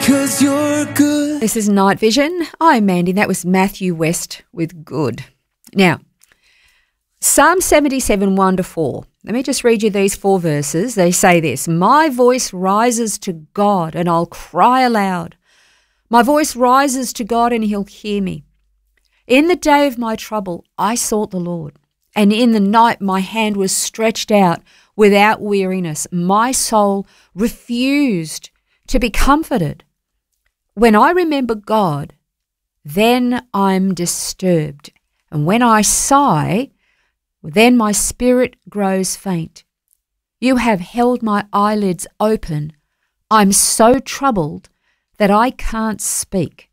'cause you're good. This is Night Vision. I'm Mandy. That was Matthew West with Good. Now, Psalm 77, 1-4. Let me just read you these 4 verses. They say this: my voice rises to God and I'll cry aloud. My voice rises to God and he'll hear me. In the day of my trouble, I sought the Lord, and in the night my hand was stretched out without weariness. My soul refused to be comforted. When I remember God, then I'm disturbed. And when I sigh, then my spirit grows faint. You have held my eyelids open. I'm so troubled that I can't speak.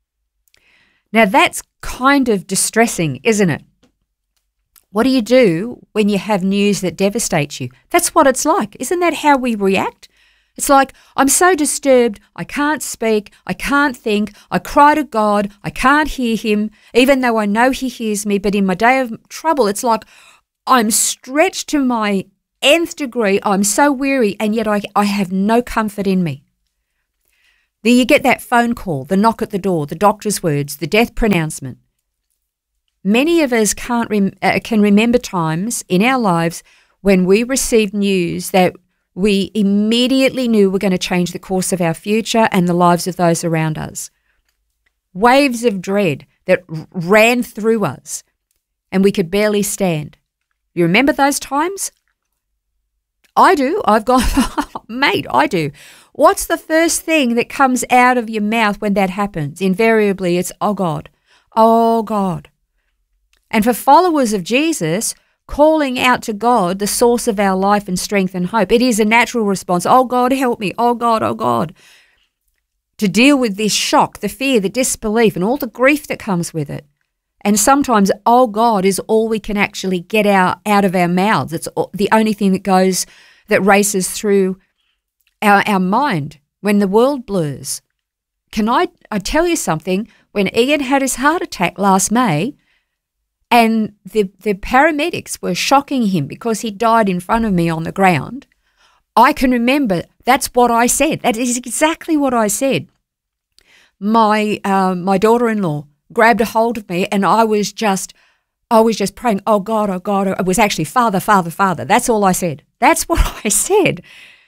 Now that's kind of distressing, isn't it? What do you do when you have news that devastates you? That's what it's like. Isn't that how we react? It's like, I'm so disturbed, I can't speak, I can't think, I cry to God, I can't hear him, even though I know he hears me, but in my day of trouble, it's like I'm stretched to my nth degree, I'm so weary, and yet I have no comfort in me. Then you get that phone call, the knock at the door, the doctor's words, the death pronouncement. Many of us can remember times in our lives when we received news that we immediately knew were going to change the course of our future and the lives of those around us. Waves of dread that ran through us and we could barely stand. You remember those times? I do. I've got, mate, I do. What's the first thing that comes out of your mouth when that happens? Invariably, it's, oh God, oh God. And for followers of Jesus, calling out to God, the source of our life and strength and hope, it is a natural response. Oh God, help me. Oh God, oh God. To deal with this shock, the fear, the disbelief, and all the grief that comes with it. And sometimes, oh God, is all we can actually get out of our mouths. It's the only thing that races through our mind when the world blurs. Can I tell you something? When Ian had his heart attack last May, and the paramedics were shocking him because he died in front of me on the ground, I can remember that's what I said. That is exactly what I said. My daughter-in-law grabbed a hold of me, and I was just praying, oh God, oh God. It was actually Father, Father, Father. That's all I said. That's what I said.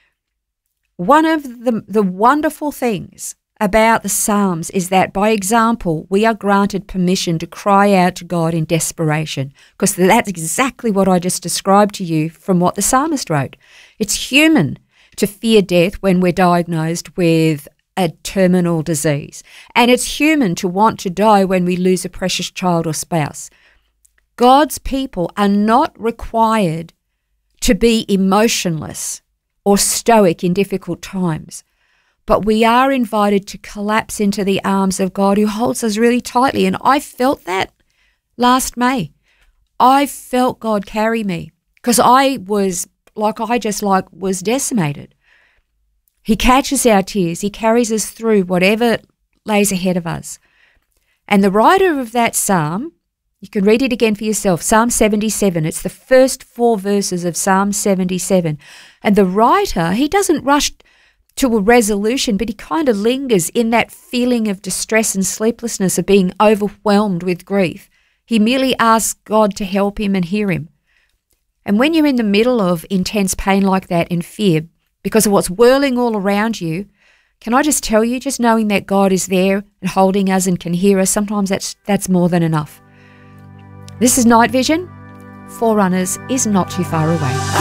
One of the wonderful things about the Psalms is that by example, we are granted permission to cry out to God in desperation, because that's exactly what I just described to you from what the psalmist wrote. It's human to fear death when we're diagnosed with a terminal disease, and it's human to want to die when we lose a precious child or spouse. God's people are not required to be emotionless or stoic in difficult times, but we are invited to collapse into the arms of God who holds us really tightly. And I felt that last May. I felt God carry me because I was decimated. He catches our tears. He carries us through whatever lays ahead of us. And the writer of that psalm, you can read it again for yourself, Psalm 77. It's the first 4 verses of Psalm 77. And the writer, he doesn't rush to a resolution, but he kind of lingers in that feeling of distress and sleeplessness, of being overwhelmed with grief. He merely asks God to help him and hear him. And when you're in the middle of intense pain like that and fear because of what's whirling all around you, can I just tell you, just knowing that God is there and holding us and can hear us, sometimes that's more than enough. This is Night Vision. Forerunners is not too far away.